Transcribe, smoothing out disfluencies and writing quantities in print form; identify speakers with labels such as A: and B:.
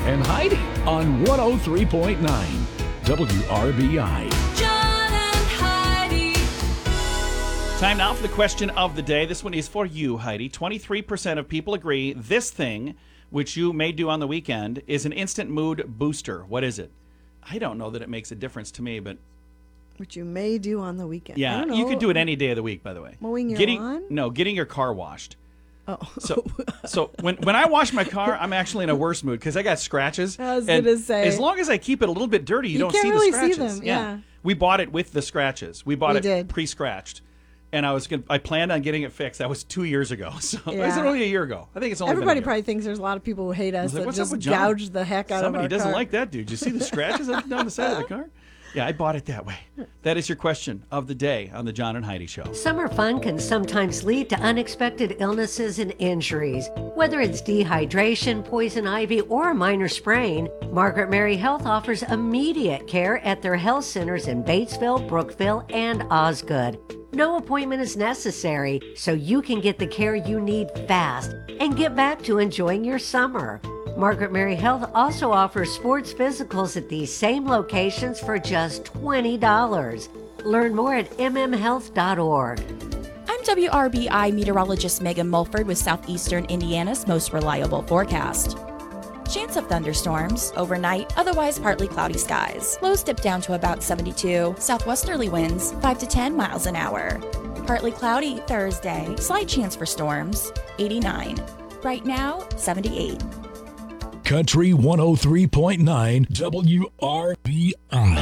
A: and Heidi on 103.9 WRBI.
B: John and Heidi.
C: Time now for the question of the day. This one is for you, Heidi. 23% of people agree this thing, which you may do on the weekend, is an instant mood booster. What is it? I don't know that it makes a difference to me, but
D: Which you may do on the weekend. I
C: yeah,
D: don't know.
C: you could do it any day of the week, by the way.
D: Mowing your lawn?
C: No, getting your car washed.
D: Oh.
C: So when I wash my car, I'm actually in a worse mood because I got scratches.
D: I was
C: and
D: gonna say.
C: as long as I keep it a little bit dirty, you don't
D: can't
C: see
D: really
C: the
D: see
C: scratches.
D: them, yeah.
C: We bought it with the scratches. We bought
D: We
C: it
D: did.
C: pre-scratched. And I planned on getting it fixed. That was 2 years ago. So it was
D: Yeah.
C: only a year ago. I think it's only
D: Everybody
C: been a year.
D: probably thinks there's a lot of people who hate us
C: I was like,
D: that
C: "What's up
D: just
C: with John?
D: gouge the heck out
C: Somebody
D: of our
C: doesn't
D: car.
C: like that dude. Did you see the scratches down the side of the car? Yeah, I bought it that way. That is your question of the day on the John and Heidi Show.
E: Summer fun can sometimes lead to unexpected illnesses and injuries. Whether it's dehydration, poison ivy, or a minor sprain, Margaret Mary Health offers immediate care at their health centers in Batesville, Brookville, and Osgood. No appointment is necessary, so you can get the care you need fast and get back to enjoying your summer. Margaret Mary Health also offers sports physicals at these same locations for just $20. Learn more at mmhealth.org.
F: I'm WRBI meteorologist Megan Mulford with Southeastern Indiana's most reliable forecast. Chance of thunderstorms overnight, otherwise partly cloudy skies. Lows dip down to about 72, southwesterly winds 5 to 10 miles an hour. Partly cloudy Thursday, slight chance for storms, 89. Right now, 78.
A: Country 103.9 WRBI.